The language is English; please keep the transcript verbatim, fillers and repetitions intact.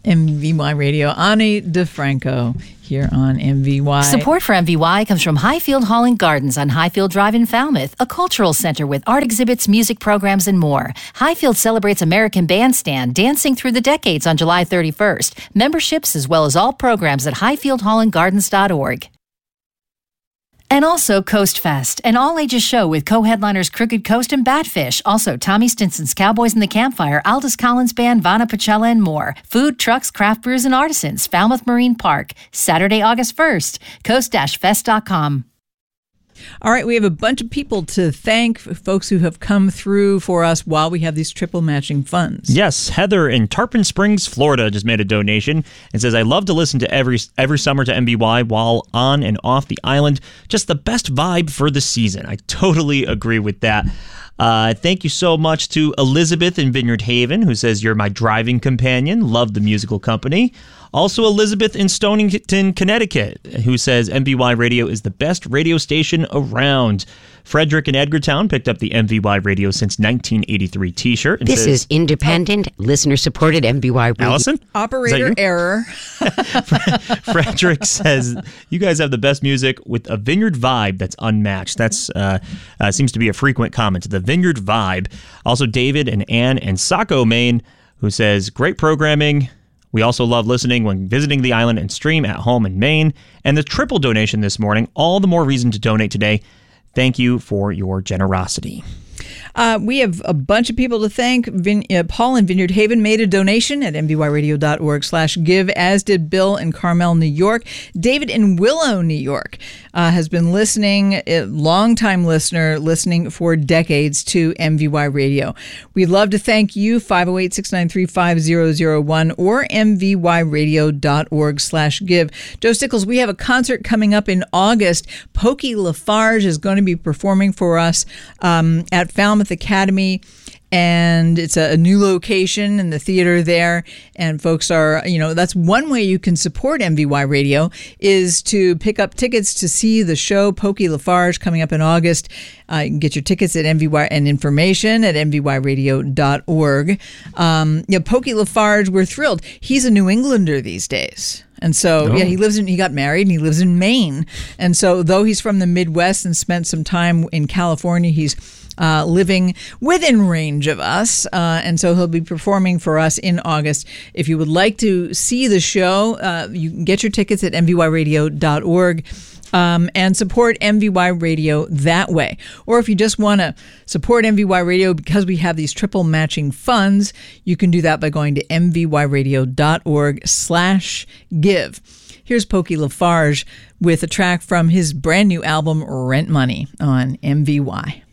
M V Y Radio. Ani DeFranco here on M V Y. Support for M V Y comes from Highfield Hall and Gardens on Highfield Drive in Falmouth, a cultural center with art exhibits, music programs, and more. Highfield celebrates American Bandstand, dancing through the decades on July thirty-first. Memberships as well as all programs at highfield hall and gardens dot org. And also Coast Fest, an all-ages show with co-headliners Crooked Coast and Batfish. Also Tommy Stinson's Cowboys in the Campfire, Aldous Collins Band, Vana Pachella, and more. Food, trucks, craft brews, and artisans. Falmouth Marine Park, Saturday, August first. coast dash fest dot com. All right, we have a bunch of people to thank, folks who have come through for us while we have these triple matching funds. Yes, Heather in Tarpon Springs, Florida just made a donation and says, I love to listen to every every summer to M V Y while on and off the island. Just the best vibe for the season. I totally agree with that. Uh, thank you so much to Elizabeth in Vineyard Haven, who says, you're my driving companion. Love the musical company. Also, Elizabeth in Stonington, Connecticut, who says M V Y Radio is the best radio station around. Frederick in Edgartown picked up the M V Y Radio since nineteen eighty-three t-shirt. This says, is independent, oh, listener-supported M V Y Radio. Allison? Operator error. Frederick says, you guys have the best music with a Vineyard vibe that's unmatched. That's uh, uh, seems to be a frequent comment, the Vineyard vibe. Also, David and Ann in Saco, Maine, who says, great programming. We also love listening when visiting the island and stream at home in Maine. And the triple donation this morning, all the more reason to donate today. Thank you for your generosity. Uh, we have a bunch of people to thank. Vin- uh, Paul in Vineyard Haven made a donation at m v y radio dot org slash give, as did Bill in Carmel, New York. David in Willow, New York, uh, has been listening, a longtime listener, listening for decades to M V Y Radio. We'd love to thank you, five oh eight, six nine three, five oh oh one or m v y radio dot org slash give. Joe Stickles, we have a concert coming up in August. Pokey Lafarge is going to be performing for us um, at Falmouth Academy, and it's a, a new location in the theater there, and folks are, you know, that's one way you can support M V Y Radio, is to pick up tickets to see the show Pokey Lafarge coming up in August. Uh, you can get your tickets at M V Y and information at m v y radio dot org. Um, you know, Pokey Lafarge, we're thrilled. He's a New Englander these days. And so, oh. yeah, he lives in, he got married and he lives in Maine. And so, though he's from the Midwest and spent some time in California, he's uh, living within range of us. Uh, and so he'll be performing for us in August. If you would like to see the show, uh, you can get your tickets at m v y radio dot org. Um, and support M V Y Radio that way. Or if you just want to support M V Y Radio because we have these triple matching funds, you can do that by going to m v y radio dot org slash give. Here's Pokey Lafarge with a track from his brand new album, Rent Money, on M V Y.